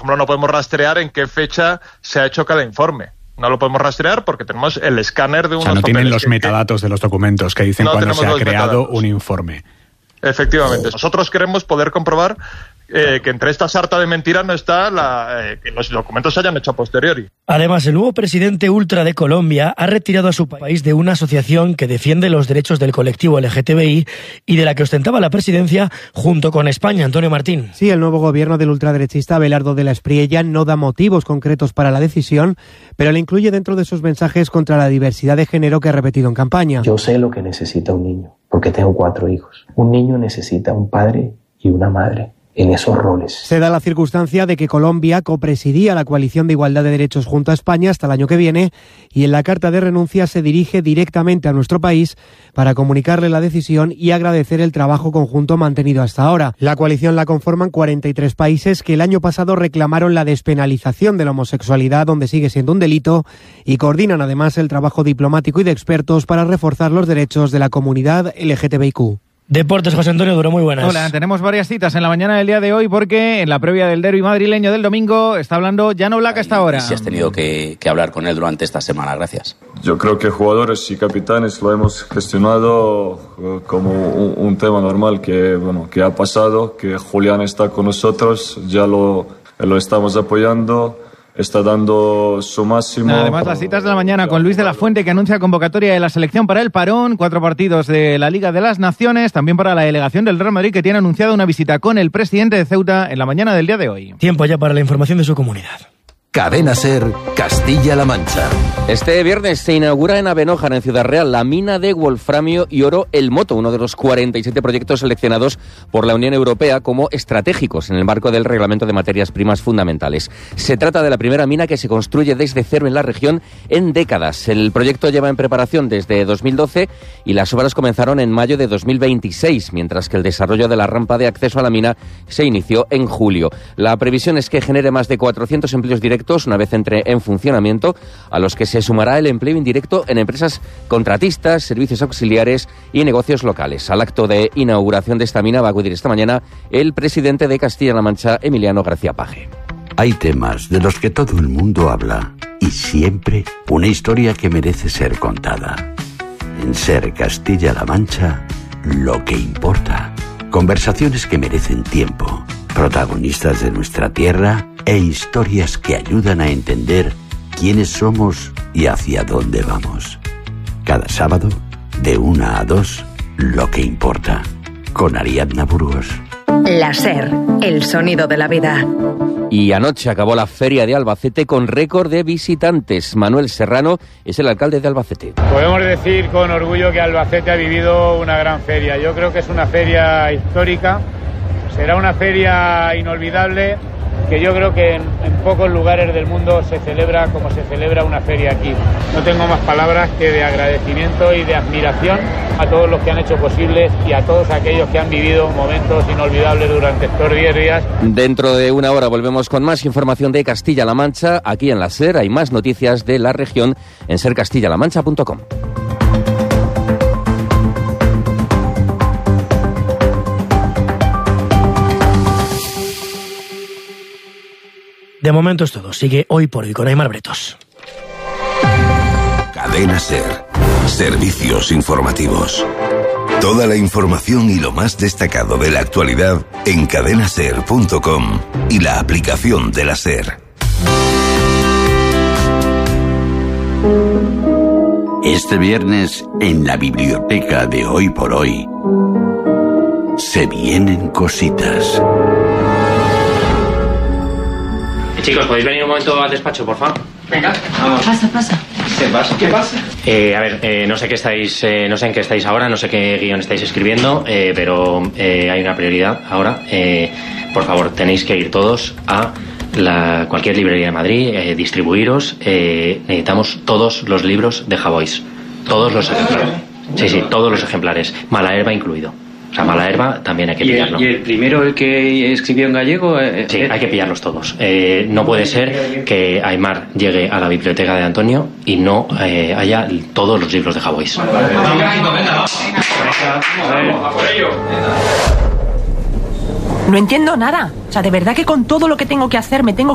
ejemplo, no podemos rastrear en qué fecha se ha hecho cada informe. No lo podemos rastrear porque tenemos el escáner de unos papeles. O sea, no tienen los metadatos de los documentos que dicen cuando se ha creado un informe. Efectivamente. Nosotros queremos poder comprobar que entre esta sarta de mentiras no está que los documentos se hayan hecho a posteriori. Además, el nuevo presidente ultra de Colombia ha retirado a su país de una asociación que defiende los derechos del colectivo LGTBI y de la que ostentaba la presidencia junto con España. Antonio Martín. Sí, el nuevo gobierno del ultraderechista Abelardo de la Espriella no da motivos concretos para la decisión, pero la incluye dentro de sus mensajes contra la diversidad de género que ha repetido en campaña. Yo sé lo que necesita un niño, porque tengo 4 hijos. Un niño necesita un padre y una madre en esos roles. Se da la circunstancia de que Colombia copresidía la coalición de igualdad de derechos junto a España hasta el año que viene y en la carta de renuncia se dirige directamente a nuestro país para comunicarle la decisión y agradecer el trabajo conjunto mantenido hasta ahora. La coalición la conforman 43 países que el año pasado reclamaron la despenalización de la homosexualidad, donde sigue siendo un delito, y coordinan además el trabajo diplomático y de expertos para reforzar los derechos de la comunidad LGTBIQ. Deportes, José Antonio Duro, muy buenas. Hola, tenemos varias citas en la mañana del día de hoy porque en la previa del derbi madrileño del domingo está hablando Jan Oblak hasta ahora. Si has tenido que hablar con él durante esta semana, gracias. Yo creo que jugadores y capitanes lo hemos gestionado como un tema normal que ha pasado, que Julián está con nosotros, ya lo estamos apoyando. Está dando su máximo. Además, las citas de la mañana con Luis de la Fuente, que anuncia convocatoria de la selección para el parón, 4 partidos de la Liga de las Naciones, también para la delegación del Real Madrid, que tiene anunciada una visita con el presidente de Ceuta en la mañana del día de hoy. Tiempo ya para la información de su comunidad. Cadena SER, Castilla-La Mancha. Este viernes se inaugura en Abenójar, en Ciudad Real, la mina de wolframio y oro El Moto, uno de los 47 proyectos seleccionados por la Unión Europea como estratégicos en el marco del Reglamento de Materias Primas Fundamentales. Se trata de la primera mina que se construye desde cero en la región en décadas. El proyecto lleva en preparación desde 2012 y las obras comenzaron en mayo de 2026, mientras que el desarrollo de la rampa de acceso a la mina se inició en julio. La previsión es que genere más de 400 empleos directos una vez entre en funcionamiento, a los que se sumará el empleo indirecto en empresas contratistas, servicios auxiliares y negocios locales. Al acto de inauguración de esta mina va a acudir esta mañana el presidente de Castilla-La Mancha, Emiliano García Paje. Hay temas de los que todo el mundo habla y siempre una historia que merece ser contada. En SER Castilla-La Mancha, lo que importa. Conversaciones que merecen tiempo. Protagonistas de nuestra tierra e historias que ayudan a entender quiénes somos y hacia dónde vamos. Cada sábado, de 1 a 2, lo que importa. Con Ariadna Burgos. La SER, el sonido de la vida. Y anoche acabó la Feria de Albacete con récord de visitantes. Manuel Serrano es el alcalde de Albacete. Podemos decir con orgullo que Albacete ha vivido una gran feria. Yo creo que es una feria histórica. Será una feria inolvidable que yo creo que en pocos lugares del mundo se celebra como se celebra una feria aquí. No tengo más palabras que de agradecimiento y de admiración a todos los que han hecho posible y a todos aquellos que han vivido momentos inolvidables durante estos 10 días. Dentro de una hora volvemos con más información de Castilla-La Mancha. Aquí en la SER hay más noticias de la región en sercastillalamancha.com. De momento es todo. Sigue Hoy por Hoy con Aymar Bretos. Cadena SER. Servicios informativos. Toda la información y lo más destacado de la actualidad en cadenaser.com y la aplicación de la SER. Este viernes, en la biblioteca de Hoy por Hoy, se vienen cositas. Chicos, ¿podéis venir un momento al despacho, por favor? Venga, vamos. Pasa. ¿Qué pasa? ¿Qué pasa? No sé en qué estáis ahora, no sé qué guión estáis escribiendo, pero hay una prioridad ahora. Por favor, tenéis que ir todos a cualquier librería de Madrid, distribuiros. Necesitamos todos los libros de Javois. Todos los ejemplares. Sí, todos los ejemplares. Malaherba incluido. O sea, Malaherba también hay que pillarlo. ¿Y el primero, el que escribió en gallego? Sí, hay que pillarlos todos. No puede ser que Aymar llegue a la biblioteca de Antonio y no haya todos los libros de Javois. No entiendo nada. O sea, de verdad que con todo lo que tengo que hacer me tengo